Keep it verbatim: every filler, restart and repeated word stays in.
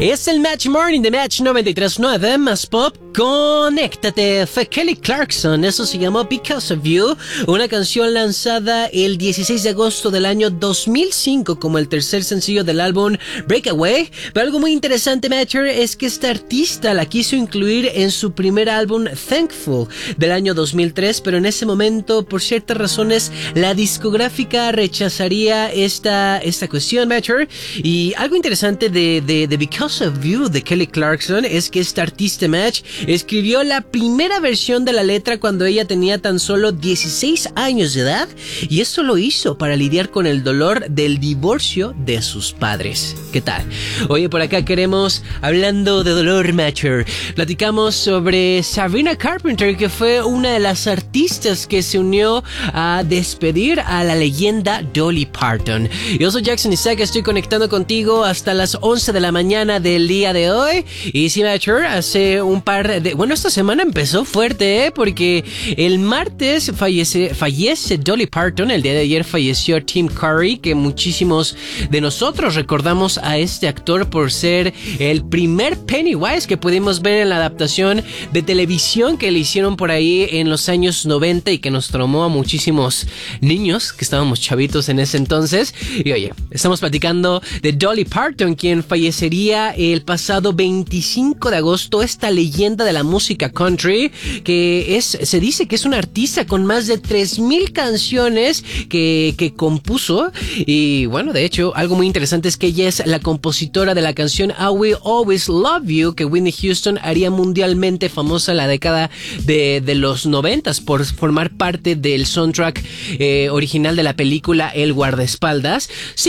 Es el Match Morning de Match noventa y tres punto nueve, más pop, conéctate. Fue Kelly Clarkson, eso se llamó Because of You, una canción lanzada el dieciséis de agosto del año dos mil cinco como el tercer sencillo del álbum Breakaway. Pero algo muy interesante, Matcher, es que esta artista la quiso incluir en su primer álbum Thankful del año dos mil tres, pero en ese momento, por ciertas razones, la discográfica rechazaría esta, esta cuestión, Matcher. Y algo interesante de, de, de Because of You de Kelly Clarkson es que esta artista, Match, escribió la primera versión de la letra cuando ella tenía tan solo dieciséis años de edad, y esto lo hizo para lidiar con el dolor del divorcio de sus padres. ¿Qué tal? Oye, por acá queremos, hablando de dolor, Matcher, platicamos sobre Sabrina Carpenter, que fue una de las artistas que se unió a despedir a la leyenda Dolly Parton. Yo soy Jackson Isaac, estoy conectando contigo hasta las once de la mañana del día de hoy. Y sí, Matcher, hace un par de... Bueno, esta semana empezó fuerte, ¿eh? Porque el martes fallece, fallece Dolly Parton. El día de ayer falleció Tim Curry, que muchísimos de nosotros recordamos a este actor por ser el primer Pennywise que pudimos ver en la adaptación de televisión que le hicieron por ahí en los años noventa y que nos traumó a muchísimos niños que estábamos chavitos en ese entonces. Y oye, estamos platicando de Dolly Parton, quien fallecería el pasado veinticinco de agosto, esta leyenda de la música country, que es, se dice que es una artista con más de tres mil canciones que, que compuso. Y bueno, de hecho, algo muy interesante es que ella es la compositora de la canción I Will Always Love You, que Whitney Houston haría mundialmente famosa en la década de, de los noventas por formar parte del soundtrack eh, original de la película El Guardaespaldas. Sí,